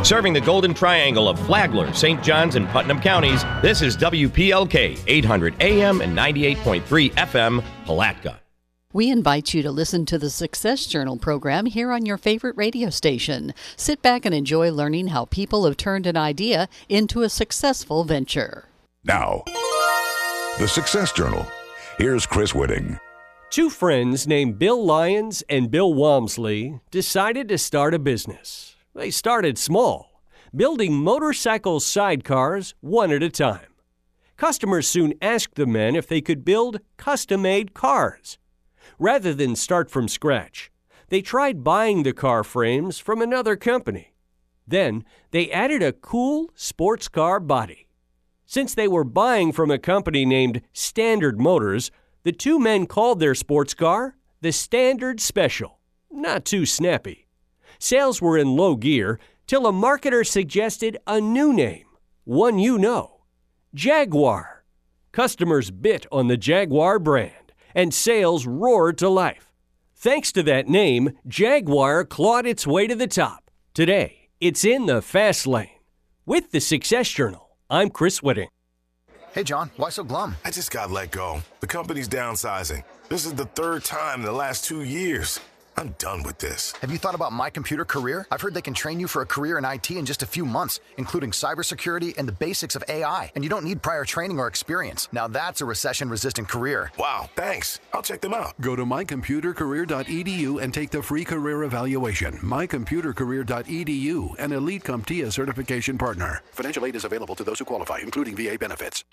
Serving the Golden Triangle of Flagler, St. Johns, and Putnam counties, this is WPLK 800 AM and 98.3 FM, Palatka. We invite you to listen to the Success Journal program here on your favorite radio station. Sit back and enjoy learning how people have turned an idea into a successful venture. Now, the Success Journal. Here's Chris Whitting. Two friends named Bill Lyons and Bill Walmsley decided to start a business. They started small, building motorcycle sidecars one at a time. Customers soon asked the men if they could build custom-made cars. Rather than start from scratch, they tried buying the car frames from another company. Then, they added a cool sports car body. Since they were buying from a company named Standard Motors, the two men called their sports car the Standard Special. Not too snappy. Sales were in low gear till a marketer suggested a new name, one you know, Jaguar. Customers bit on the Jaguar brand, and sales roared to life. Thanks to that name, Jaguar clawed its way to the top. Today, it's in the fast lane. With the Success Journal, I'm Chris Whitting. Hey, John, why so glum? I just got let go. The company's downsizing. This is the third time in the last 2 years. I'm done with this. Have you thought about My Computer Career? I've heard they can train you for a career in IT in just a few months, including cybersecurity and the basics of AI. And you don't need prior training or experience. Now that's a recession-resistant career. Wow, thanks. I'll check them out. Go to mycomputercareer.edu and take the free career evaluation. mycomputercareer.edu, an Elite CompTIA certification partner. Financial aid is available to those who qualify, including VA benefits.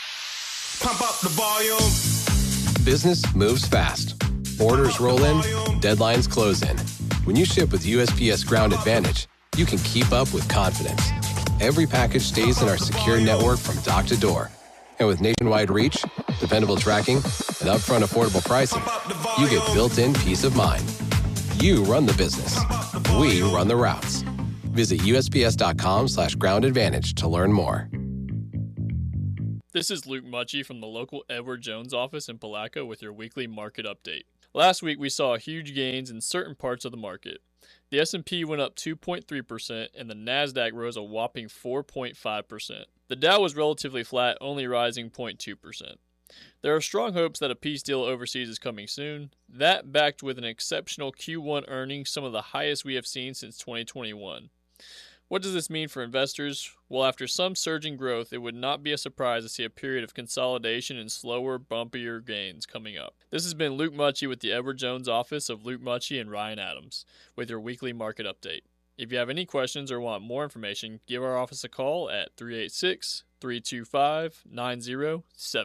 Pump up the volume. Business moves fast. Orders roll in, deadlines close in. When you ship with USPS Ground Advantage, you can keep up with confidence. Every package stays in our secure network from dock to door. And with nationwide reach, dependable tracking, and upfront affordable pricing, you get built-in peace of mind. You run the business. We run the routes. Visit USPS.com/Ground Advantage to learn more. This is Luke Mucci from the local Edward Jones office in Palatka with your weekly market update. Last week, we saw huge gains in certain parts of the market. The S&P went up 2.3%, and the NASDAQ rose a whopping 4.5%. The Dow was relatively flat, only rising 0.2%. There are strong hopes that a peace deal overseas is coming soon. That backed with an exceptional Q1 earnings, some of the highest we have seen since 2021. What does this mean for investors? Well, after some surging growth, it would not be a surprise to see a period of consolidation and slower, bumpier gains coming up. This has been Luke Mucci with the Edward Jones office of Luke Mucci and Ryan Adams with your weekly market update. If you have any questions or want more information, give our office a call at 386-325-9070.